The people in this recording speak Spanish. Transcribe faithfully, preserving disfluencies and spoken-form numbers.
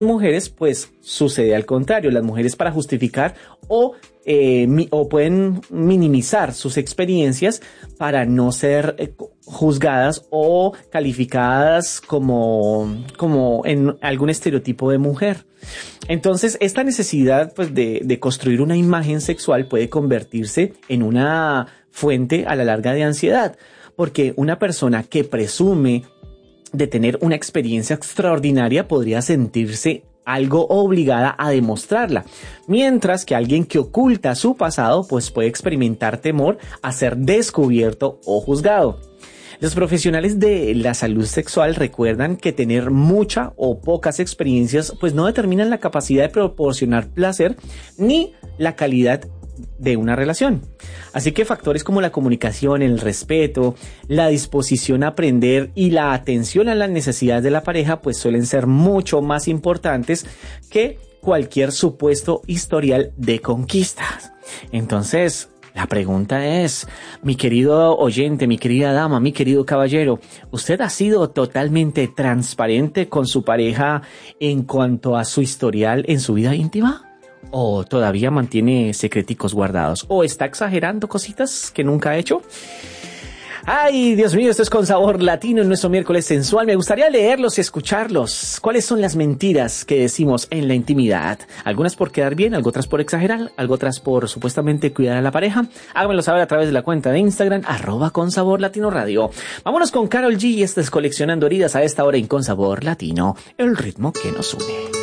mujeres, pues sucede al contrario. Las mujeres, para justificar o, eh, mi, o pueden minimizar sus experiencias para no ser eh, juzgadas o calificadas como, como en algún estereotipo de mujer. Entonces, esta necesidad, pues, de, de construir una imagen sexual puede convertirse en una fuente a la larga de ansiedad, porque una persona que presume de tener una experiencia extraordinaria podría sentirse algo obligada a demostrarla, mientras que alguien que oculta su pasado pues puede experimentar temor a ser descubierto o juzgado. Los profesionales de la salud sexual recuerdan que tener mucha o pocas experiencias pues no determinan la capacidad de proporcionar placer ni la calidad de una relación. Así que factores como la comunicación, el respeto, la disposición a aprender y la atención a las necesidades de la pareja pues suelen ser mucho más importantes que cualquier supuesto historial de conquistas. Entonces, la pregunta es, mi querido oyente, mi querida dama, mi querido caballero, ¿usted ha sido totalmente transparente con su pareja en cuanto a su historial en su vida íntima? ¿O todavía mantiene secreticos guardados? ¿O está exagerando cositas que nunca ha hecho? Ay, Dios mío, esto es Con Sabor Latino en nuestro miércoles sensual. Me gustaría leerlos y escucharlos. ¿Cuáles son las mentiras que decimos en la intimidad? Algunas por quedar bien, algo otras por exagerar, algo otras por supuestamente cuidar a la pareja. Háganmelo saber a través de la cuenta de Instagram, arroba Con Sabor Latino Radio. Vámonos con Karol G y este es Coleccionando Heridas a esta hora en Con Sabor Latino, el ritmo que nos une.